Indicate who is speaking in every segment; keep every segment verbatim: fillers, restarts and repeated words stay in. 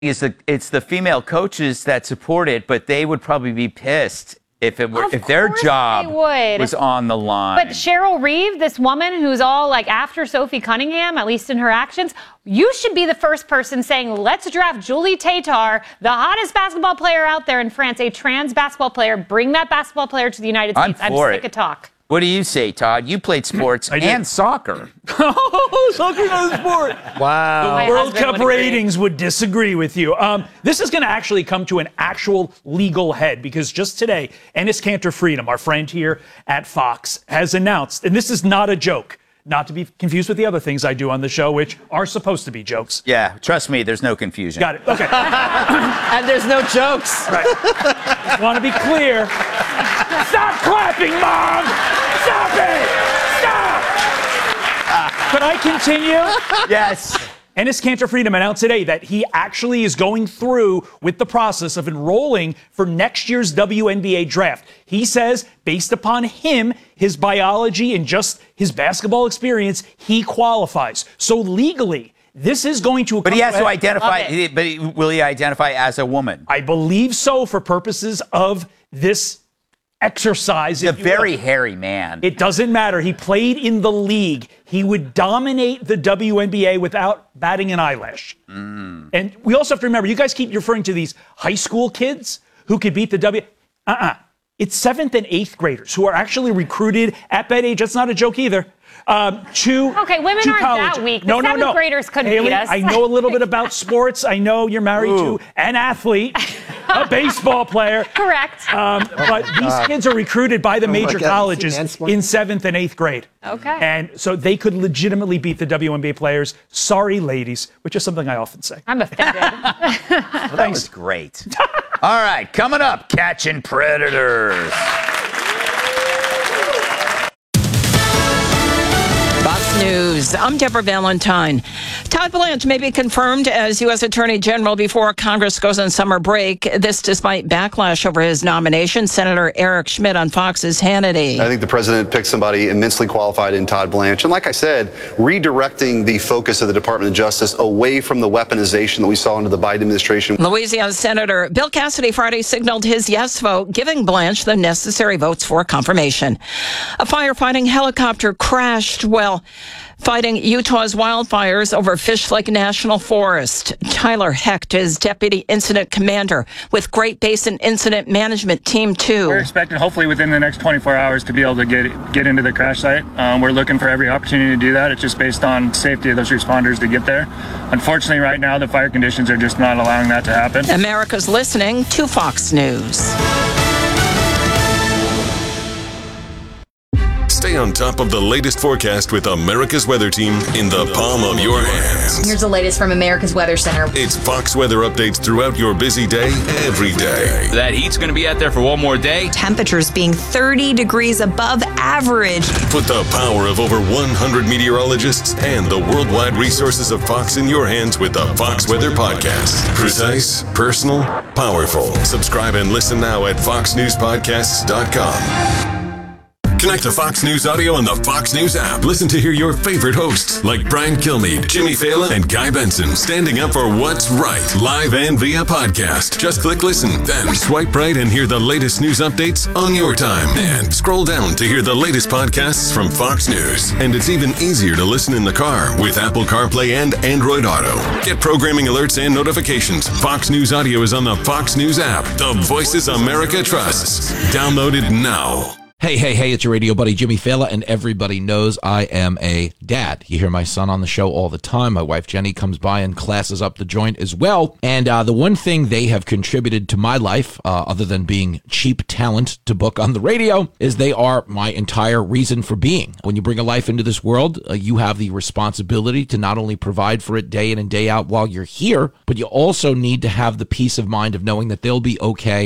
Speaker 1: is the it's the female coaches that support it, but they would probably be pissed if it were
Speaker 2: Of
Speaker 1: if their
Speaker 2: course
Speaker 1: job
Speaker 2: they would.
Speaker 1: was on the line.
Speaker 2: But Cheryl Reeve, this woman who's all like after Sophie Cunningham, at least in her actions, you should be the first person saying, let's draft Julie Tatar, the hottest basketball player out there in France, a trans basketball player. Bring that basketball player to the United
Speaker 1: I'm
Speaker 2: States. I'm,
Speaker 1: for
Speaker 2: sick
Speaker 1: it.
Speaker 2: of talk.
Speaker 1: What do you say, Todd? You played sports and soccer.
Speaker 3: Oh, soccer's not a sport.
Speaker 4: Wow.
Speaker 2: My
Speaker 3: World
Speaker 2: husband
Speaker 3: Cup
Speaker 2: would agree.
Speaker 3: ratings would disagree with you. Um, this is going to actually come to an actual legal head because just today, Enes Kanter Freedom, our friend here at Fox, has announced, and this is not a joke, not to be confused with the other things I do on the show, which are supposed to be jokes.
Speaker 1: Yeah, trust me, there's no confusion.
Speaker 3: Got it. Okay.
Speaker 4: And there's no jokes.
Speaker 3: Right. Just want to be clear. Stop clapping, Mom! Stop it! Stop! Could I continue?
Speaker 1: Yes.
Speaker 3: Enes Kanter Freedom announced today that he actually is going through with the process of enrolling for next year's W N B A draft. He says, based upon him, his biology, and just his basketball experience, he qualifies. So legally, this is going to...
Speaker 1: But he has to identify,
Speaker 2: Love it.
Speaker 1: but he, will he identify as a woman?
Speaker 3: I believe so for purposes of this exercise.
Speaker 1: He's a
Speaker 3: if you will.
Speaker 1: very hairy man.
Speaker 3: It doesn't matter. He played in the league. He would dominate the W N B A without batting an eyelash.
Speaker 1: Mm.
Speaker 3: And we also have to remember, you guys keep referring to these high school kids who could beat the W. Uh-uh. It's seventh and eighth graders who are actually recruited at that age. That's not a joke either. Um, to
Speaker 2: Okay, women
Speaker 3: to
Speaker 2: aren't
Speaker 3: college.
Speaker 2: that weak. The
Speaker 3: No, no,
Speaker 2: seventh
Speaker 3: no.
Speaker 2: graders couldn't
Speaker 3: Haley,
Speaker 2: beat us.
Speaker 3: I know a little bit about sports. I know you're married
Speaker 1: Ooh.
Speaker 3: to an athlete, a baseball player.
Speaker 2: Correct.
Speaker 3: Um, but these kids are recruited by the major
Speaker 4: God,
Speaker 3: colleges
Speaker 4: you see mansplaining?
Speaker 3: in seventh and eighth grade.
Speaker 2: Okay.
Speaker 3: And so they could legitimately beat the W N B A players. Sorry, ladies, which is something I often say.
Speaker 2: I'm offended.
Speaker 1: Well, that was great. All right, coming up, Catching Predators.
Speaker 5: Fox News. I'm Deborah Valentine. Todd Blanche may be confirmed as U S Attorney General before Congress goes on summer break. This despite backlash over his nomination. Senator Eric Schmidt on Fox's Hannity.
Speaker 6: I think the president picked somebody immensely qualified in Todd Blanche. And like I said, redirecting the focus of the Department of Justice away from the weaponization that we saw under the Biden administration.
Speaker 5: Louisiana Senator Bill Cassidy Friday signaled his yes vote, giving Blanche the necessary votes for confirmation. A firefighting helicopter crashed while fighting Utah's wildfires over Fish Lake National Forest. Tyler Hecht is Deputy Incident Commander with Great Basin Incident Management Team two.
Speaker 7: We're expecting hopefully within the next twenty-four hours to be able to get get into the crash site. Um, we're looking for every opportunity to do that. It's just based on safety of those responders to get there. Unfortunately, right now, the fire conditions are just not allowing that to happen.
Speaker 5: America's listening to Fox News.
Speaker 8: Stay on top of the latest forecast with America's Weather Team in the palm of your hands.
Speaker 9: Here's the latest from America's Weather Center.
Speaker 8: It's Fox weather updates throughout your busy day, every day.
Speaker 10: That heat's going to be out there for one more day.
Speaker 9: Temperatures being thirty degrees above average.
Speaker 8: Put the power of over one hundred meteorologists and the worldwide resources of Fox in your hands with the Fox Weather Podcast. Precise, personal, powerful. Subscribe and listen now at fox news podcasts dot com. Connect to Fox News Audio on the Fox News app. Listen to hear your favorite hosts like Brian Kilmeade, Jimmy Fallon, and Guy Benson standing up for what's right, live and via podcast. Just click listen, then swipe right and hear the latest news updates on your time. And scroll down to hear the latest podcasts from Fox News. And it's even easier to listen in the car with Apple CarPlay and Android Auto. Get programming alerts and notifications. Fox News Audio is on the Fox News app. The voices America trusts. Download it now.
Speaker 11: Hey, hey, hey, it's your radio buddy, Jimmy Fallon, and everybody knows I am a dad. You hear my son on the show all the time. My wife, Jenny, comes by and classes up the joint as well. And uh, the one thing they have contributed to my life, uh, other than being cheap talent to book on the radio, is they are my entire reason for being. When you bring a life into this world, uh, you have the responsibility to not only provide for it day in and day out while you're here, but you also need to have the peace of mind of knowing that they'll be okay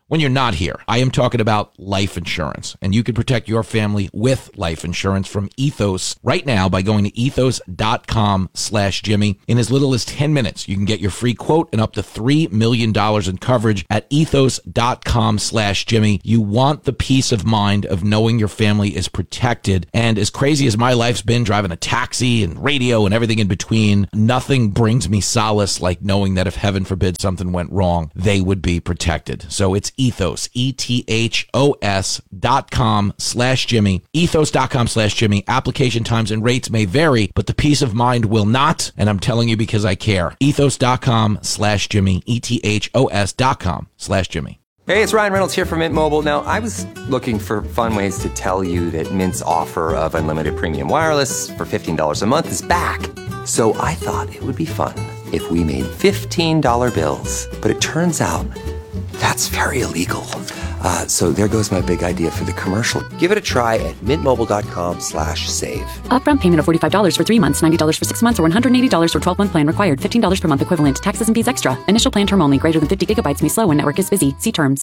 Speaker 11: when you're not here. I am talking about life insurance, and you can protect your family with life insurance from Ethos right now by going to ethos.com slash Jimmy. In as little as ten minutes, you can get your free quote and up to three million dollars in coverage at ethos.com slash Jimmy. You want the peace of mind of knowing your family is protected. And as crazy as my life's been driving a taxi and radio and everything in between, nothing brings me solace like knowing that if heaven forbid something went wrong, they would be protected. So it's Ethos, E T H O S dot com slash Jimmy, ethos.com slash Jimmy. Application times and rates may vary, but the peace of mind will not. And I'm telling you because I care. Ethos.com slash Jimmy, E T H O S dot com slash Jimmy.
Speaker 12: Hey, it's Ryan Reynolds here from Mint Mobile. Now, I was looking for fun ways to tell you that Mint's offer of unlimited premium wireless for fifteen dollars a month is back. So I thought it would be fun if we made fifteen dollar bills. But it turns out that's very illegal. Uh, so there goes my big idea for the commercial. Give it a try at mintmobile.com slash save.
Speaker 13: Upfront payment of forty-five dollars for three months, ninety dollars for six months, or one hundred eighty dollars for twelve-month plan required. fifteen dollars per month equivalent. Taxes and fees extra. Initial plan term only. Greater than fifty gigabytes may slow when network is busy. See terms.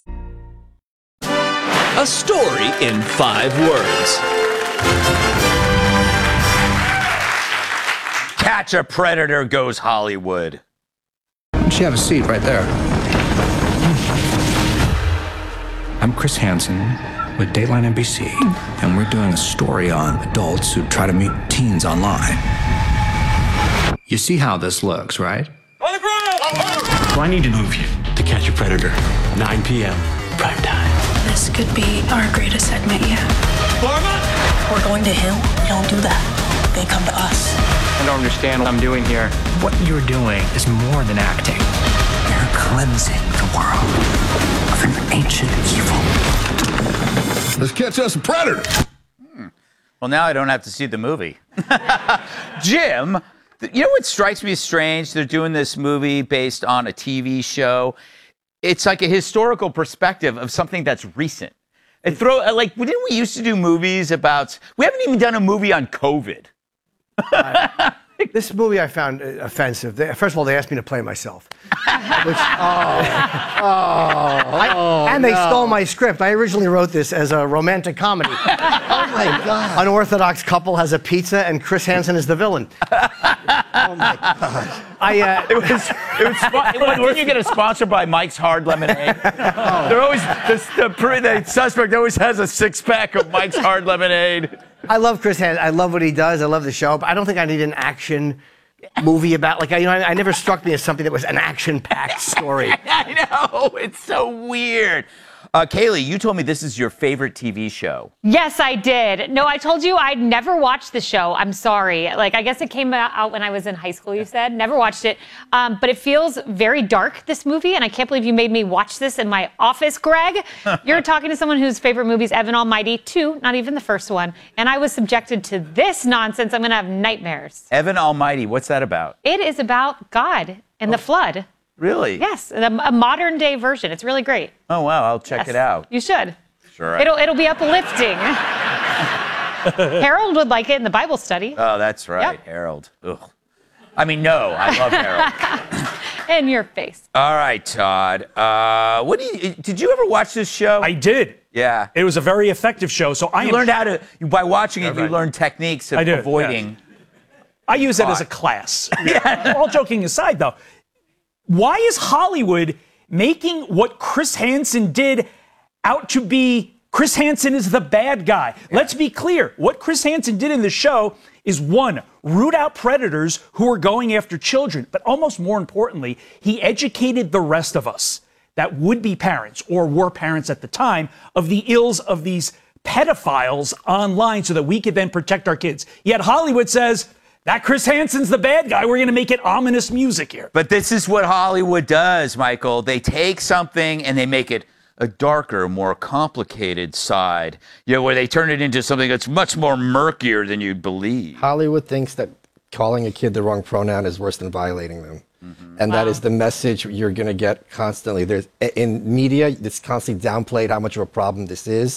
Speaker 14: A story in five words.
Speaker 1: Catch a Predator goes Hollywood.
Speaker 15: Why don't you have a seat right there? I'm Chris Hansen with Dateline N B C, and we're doing a story on adults who try to meet teens online. You see how this looks, right?
Speaker 16: On the ground! So I need to move you to Catch a Predator, nine p.m. prime time.
Speaker 17: This could be our greatest segment yet.
Speaker 16: Pharma!
Speaker 17: We're going to him. We don't do that. They come to us.
Speaker 18: I don't understand what I'm doing here.
Speaker 15: What you're doing is more than acting. You're cleansing the world of an ancient evil.
Speaker 19: Let's catch us a predator.
Speaker 1: Hmm. Well, now I don't have to see the movie. Jim, you know what strikes me as strange? They're doing this movie based on a T V show. It's like a historical perspective of something that's recent. It throw like didn't we used to do movies about? We haven't even done a movie on COVID.
Speaker 20: uh, this movie I found offensive. They, first of all, they asked me to play myself. Which, oh, oh, I, oh, and they no. stole my script. I originally wrote this as a romantic comedy. Oh my God! Unorthodox couple has a pizza, and Chris Hansen is the villain. Oh my God! I uh,
Speaker 1: it was it was. Spo- Didn't you get a sponsor by Mike's Hard Lemonade? Oh. They're always the, the, the suspect always has a six pack of Mike's Hard Lemonade.
Speaker 20: I love Chris Hansen. I love what he does. I love the show. But I don't think I need an action movie about, like, you know, I, I never struck me as something that was an action-packed story.
Speaker 1: I know. It's so weird. Uh, Kaylee, you told me this is your favorite T V show.
Speaker 2: Yes, I did. No, I told you I'd never watched the show. I'm sorry. Like, I guess it came out when I was in high school, you said. Never watched it. Um, but it feels very dark, this movie, and I can't believe you made me watch this in my office, Greg. You're talking to someone whose favorite movie is Evan Almighty, two, not even the first one. And I was subjected to this nonsense. I'm going to have nightmares.
Speaker 1: Evan Almighty, what's that about?
Speaker 2: It is about God and oh. the flood.
Speaker 1: Really?
Speaker 2: Yes, a, a modern day version. It's really great.
Speaker 1: Oh wow, I'll check
Speaker 2: yes,
Speaker 1: it out.
Speaker 2: You should.
Speaker 1: Sure.
Speaker 2: It'll it'll be uplifting. Harold would like it in the Bible study.
Speaker 1: Oh, that's right, yep. Harold. Ugh. I mean, no, I love Harold.
Speaker 2: In your face.
Speaker 1: All right, Todd. Uh, what do you? Did you ever watch this show?
Speaker 3: I did.
Speaker 1: Yeah.
Speaker 3: It was a very effective show. So I
Speaker 1: you
Speaker 3: am,
Speaker 1: learned how to by watching it.
Speaker 3: Right.
Speaker 1: You learned techniques of
Speaker 3: I did,
Speaker 1: avoiding.
Speaker 3: Yes. I use it as a class. Yeah. All joking aside, though. Why is Hollywood making what Chris Hansen did out to be Chris Hansen is the bad guy? Yeah. Let's be clear. What Chris Hansen did in the show is, one, root out predators who are going after children. But almost more importantly, he educated the rest of us that would be parents or were parents at the time of the ills of these pedophiles online so that we could then protect our kids. Yet Hollywood says, that Chris Hansen's the bad guy. We're going to make it ominous music here.
Speaker 1: But this is what Hollywood does, Michael. They take something and they make it a darker, more complicated side, you know, where they turn it into something that's much more murkier than you'd believe.
Speaker 21: Hollywood thinks that calling a kid the wrong pronoun is worse than violating them. Mm-hmm. And wow. that is the message you're going to get constantly. There's in media, it's constantly downplayed how much of a problem this is.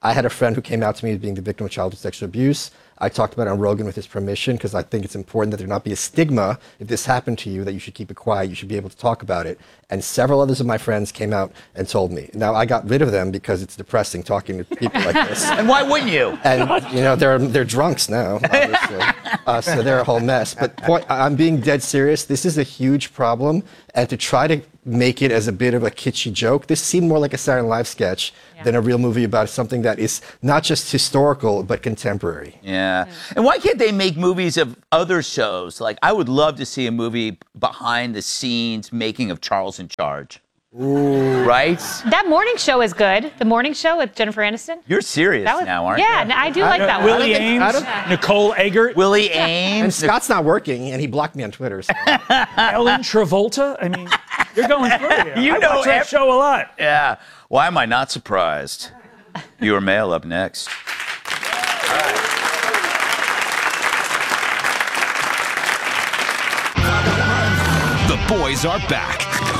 Speaker 21: I had a friend who came out to me as being the victim of childhood sexual abuse. I talked about it on Rogan with his permission because I think it's important that there not be a stigma if this happened to you, that you should keep it quiet. You should be able to talk about it. And several others of my friends came out and told me. Now, I got rid of them because it's depressing talking to people like this.
Speaker 1: And why wouldn't you?
Speaker 21: And, you know, they're, they're drunks now, obviously. uh, so they're a whole mess. But point, I'm being dead serious. This is a huge problem. And to try to make it as a bit of a kitschy joke, this seemed more like a Saturday Night Live sketch yeah. than a real movie about something that is not just historical, but contemporary.
Speaker 1: Yeah. And why can't they make movies of other shows? Like, I would love to see a movie behind the scenes making of Charles in Charge. Ooh. Right?
Speaker 2: That morning show is good. The morning show with Jennifer Aniston.
Speaker 1: You're serious
Speaker 2: was,
Speaker 1: now, aren't
Speaker 2: yeah,
Speaker 1: you?
Speaker 2: Yeah, I do like that
Speaker 3: Willie
Speaker 2: one.
Speaker 3: Ames,
Speaker 2: Yeah.
Speaker 3: Nicole Eggert.
Speaker 1: Willie Ames.
Speaker 21: And Scott's not working, and he blocked me on Twitter. So.
Speaker 3: Ellen Travolta. I mean, you're going through it.
Speaker 1: You
Speaker 3: I
Speaker 1: know
Speaker 3: watch that
Speaker 1: ev-
Speaker 3: show a lot.
Speaker 1: Yeah. Why am I not surprised? Your mail up next.
Speaker 4: The boys are back.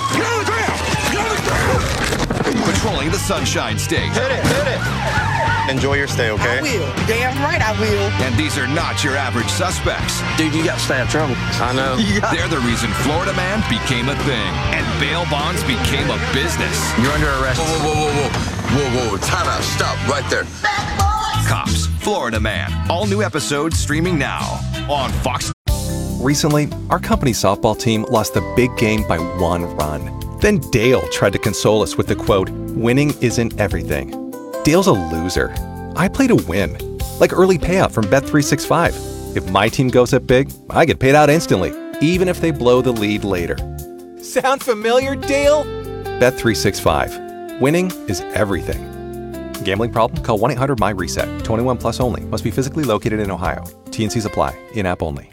Speaker 4: Patrolling the Sunshine State.
Speaker 6: Hit it, hit it. Enjoy your stay, okay?
Speaker 22: I will. Damn right I will.
Speaker 4: And these are not your average suspects.
Speaker 22: Dude, you got to stay out of trouble.
Speaker 16: I know.
Speaker 4: Yeah. They're the reason Florida Man became a thing and bail bonds became a business.
Speaker 22: You're under arrest.
Speaker 23: Whoa, whoa, whoa, whoa, whoa, whoa, whoa, time out, stop, right there.
Speaker 4: Cops, Florida Man. All new episodes streaming now on Fox.
Speaker 24: Recently, our company's softball team lost the big game by one run. Then Dale tried to console us with the quote, "Winning isn't everything." Dale's a loser. I play to win. Like early payout from Bet three sixty-five. If my team goes up big, I get paid out instantly, even if they blow the lead later. Sound familiar, Dale? Bet three sixty-five. Winning is everything. Gambling problem? Call one eight hundred M Y reset. twenty-one plus only. Must be physically located in Ohio. T N Cs apply. In-app only.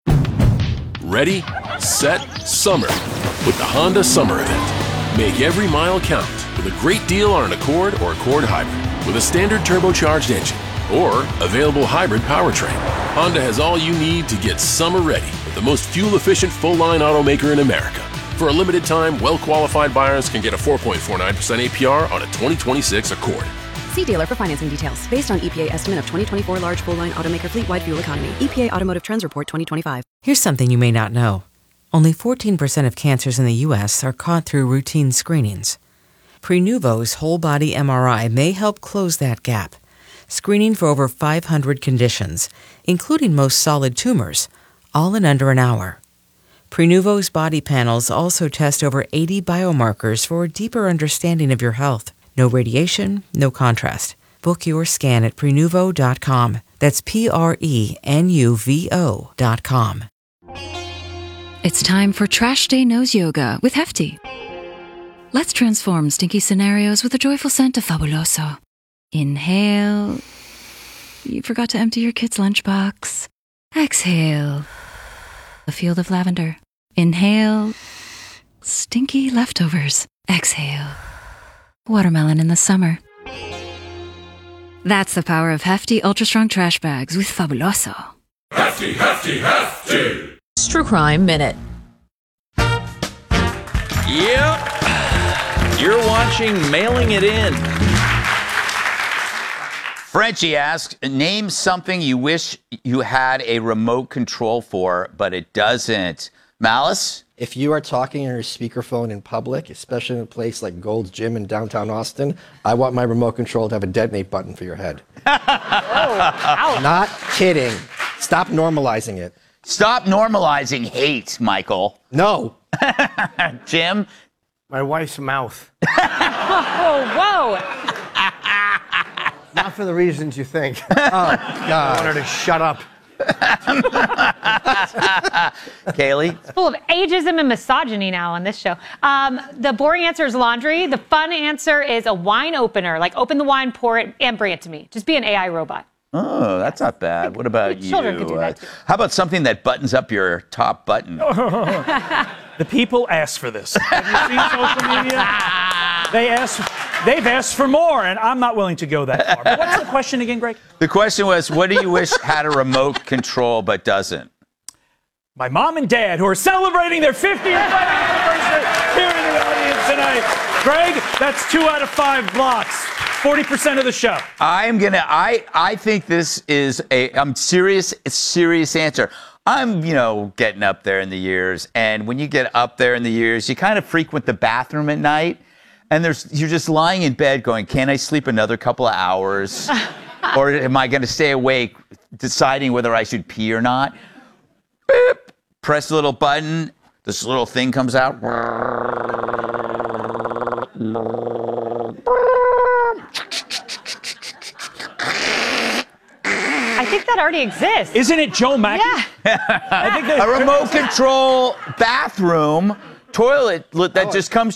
Speaker 25: Ready, set, summer with the Honda Summer Event. Make every mile count with a great deal on an Accord or Accord Hybrid with a standard turbocharged engine or available hybrid powertrain. Honda has all you need to get summer ready with the most fuel-efficient full-line automaker in America. For a limited time, well-qualified buyers can get a four point four nine percent A P R on a twenty twenty-six Accord.
Speaker 13: See dealer for financing details. Based on E P A estimate of twenty twenty-four large full-line automaker fleet-wide fuel economy. E P A Automotive Trends Report twenty twenty-five.
Speaker 26: Here's something you may not know. Only fourteen percent of cancers in the U S are caught through routine screenings. Prenuvo's whole-body M R I may help close that gap, screening for over five hundred conditions, including most solid tumors, all in under an hour. Prenuvo's body panels also test over eighty biomarkers for a deeper understanding of your health. No radiation, no contrast. Book your scan at Prenuvo dot com. That's P R E N U V O dot com.
Speaker 27: It's time for Trash Day Nose Yoga with Hefty. Let's transform stinky scenarios with a joyful scent of Fabuloso. Inhale. You forgot to empty your kid's lunchbox. Exhale. A field of lavender. Inhale. Stinky leftovers. Exhale. Watermelon in the summer. That's the power of Hefty Ultra Strong Trash Bags with Fabuloso.
Speaker 8: Hefty, hefty, hefty.
Speaker 28: True Crime Minute.
Speaker 14: Yep. You're watching Mailing It In.
Speaker 1: Frenchie asks, name something you wish you had a remote control for, but it doesn't. Malice?
Speaker 21: If you are talking on your speakerphone in public, especially in a place like Gold's Gym in downtown Austin, I want my remote control to have a detonate button for your head.
Speaker 2: Oh,
Speaker 21: Not kidding. Stop normalizing it.
Speaker 1: Stop normalizing hate, Michael.
Speaker 21: No.
Speaker 1: Jim?
Speaker 20: My wife's mouth.
Speaker 2: Oh, whoa.
Speaker 20: Not for the reasons you think.
Speaker 21: Oh, God.
Speaker 20: I want her to shut up.
Speaker 1: Kaylee?
Speaker 2: It's full of ageism and misogyny now on this show. Um, the boring answer is laundry. The fun answer is a wine opener. Like, open the wine, pour it, and bring it to me. Just be an A I robot.
Speaker 1: Oh, that's not bad. What about you?
Speaker 2: Children could do that, too.
Speaker 1: How about something that buttons up your top button?
Speaker 3: The people ask for this. Have you seen social media? They ask, they've asked for more, and I'm not willing to go that far. But what's the question again, Greg?
Speaker 1: The question was, what do you wish had a remote control but doesn't?
Speaker 3: My mom and dad, who are celebrating their fiftieth anniversary here in the audience tonight. Greg, that's two out of five blocks. forty percent of the show.
Speaker 1: I'm gonna. I I think this is a. I'm serious. Serious answer. I'm, you know, getting up there in the years, and when you get up there in the years, you kind of frequent the bathroom at night, and there's you're just lying in bed going, can I sleep another couple of hours, or am I going to stay awake, deciding whether I should pee or not? Beep. Press the little button. This little thing comes out.
Speaker 2: I think that already exists.
Speaker 3: Isn't it Joe Mackey?
Speaker 2: Yeah.
Speaker 3: I think that,
Speaker 1: a remote control bathroom toilet that
Speaker 21: Oh,
Speaker 1: just comes